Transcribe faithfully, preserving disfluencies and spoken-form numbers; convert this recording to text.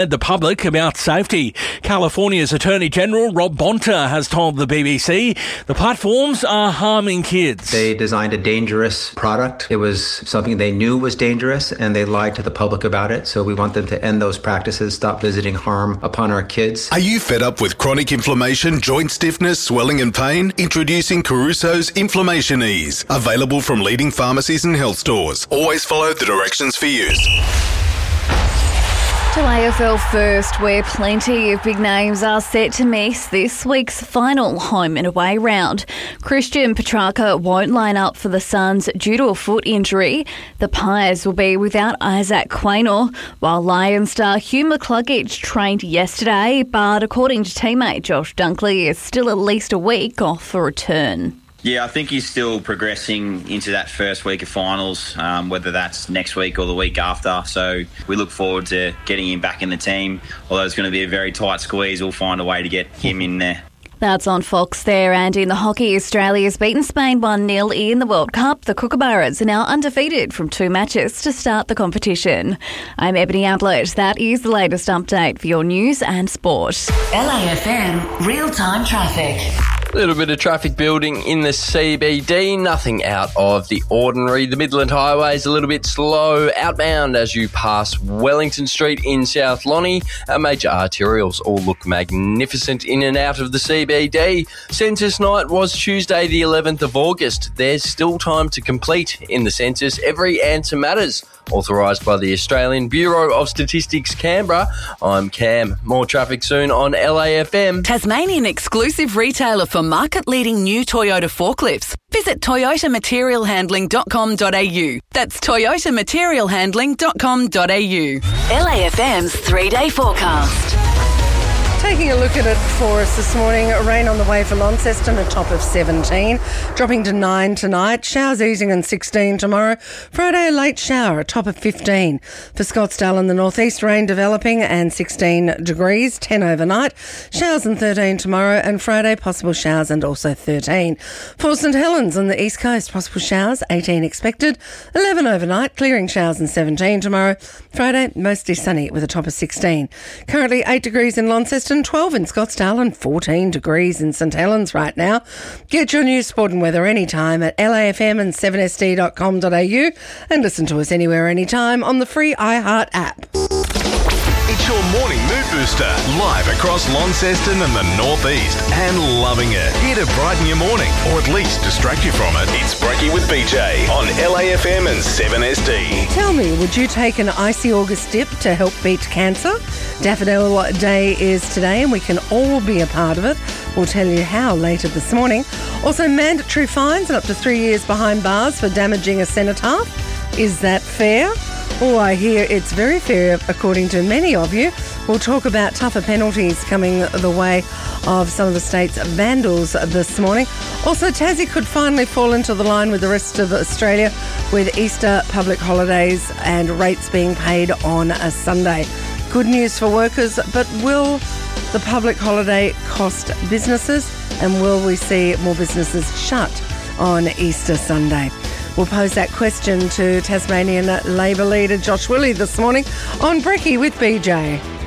the public about safety. California's Attorney General Rob Bonta has told the B B C the platforms are harming kids. They designed a dangerous product. It was something they knew was dangerous and they lied to the public about it. So we want them to end those practices, stop visiting harm upon our kids. Are you fed up with chronic inflammation, joint stiffness, swelling and pain? Introducing Caruso's Inflammation Ease. Available from leading pharmacies and health stores. Always follow the directions for use. To A F L first, where plenty of big names are set to miss this week's final home and away round. Christian Petrarca won't line up for the Suns due to a foot injury. The Pies will be without Isaac Quaynor, while Lions star Hugh McCluggage trained yesterday, but according to teammate Josh Dunkley, is still at least a week off for return. Yeah, I think he's still progressing into that first week of finals, um, whether that's next week or the week after. So we look forward to getting him back in the team. Although it's going to be a very tight squeeze, we'll find a way to get him in there. That's on Fox there. And in the hockey, Australia's beaten Spain one nil in the World Cup. The Kookaburras are now undefeated from two matches to start the competition. I'm Ebony Ablett. That is the latest update for your news and sport. L A F M real-time traffic. A little bit of traffic building in the C B D, nothing out of the ordinary. The Midland Highway is a little bit slow outbound as you pass Wellington Street in South Lonnie. Our major arterials all look magnificent in and out of the C B D. Census night was Tuesday the eleventh of August. There's still time to complete in the census. Every answer matters. Authorised by the Australian Bureau of Statistics, Canberra. I'm Cam. More traffic soon on L A F M. Tasmanian exclusive retailer for market-leading new Toyota forklifts. Visit toyota material handling dot com dot a u. That's toyota material handling dot com dot a u. L A F M's three-day forecast. Taking a look at it for us this morning, rain on the way for Launceston, a top of seventeen, dropping to nine tonight, showers easing and sixteen tomorrow. Friday, a late shower, a top of fifteen. For Scottsdale in the northeast, rain developing and sixteen degrees, ten overnight, showers and thirteen tomorrow, and Friday, possible showers and also thirteen. For St Helens on the east coast, possible showers, eighteen expected, eleven overnight, clearing showers and seventeen tomorrow. Friday, mostly sunny with a top of sixteen. Currently eight degrees in Launceston, twelve in Scottsdale and fourteen degrees in St Helens right now. Get your news, sport and weather anytime at L A F M and seven S D dot com dot a u and listen to us anywhere anytime on the free iHeart app. It's your morning mood booster, live across Launceston and the northeast, and loving it. Here to brighten your morning, or at least distract you from it. It's Brekkie with B J on L A F M and seven S D. Tell me, would you take an icy August dip to help beat cancer? Daffodil Day is today and we can all be a part of it. We'll tell you how later this morning. Also, mandatory fines and up to three years behind bars for damaging a cenotaph. Is that fair? Oh, I hear it's very fair, according to many of you. We'll talk about tougher penalties coming the way of some of the state's vandals this morning. Also, Tassie could finally fall into the line with the rest of Australia with Easter public holidays and rates being paid on a Sunday. Good news for workers, but will the public holiday cost businesses, and will we see more businesses shut on Easter Sunday? We'll pose that question to Tasmanian Labor leader Josh Willie this morning on Brekkie with B J.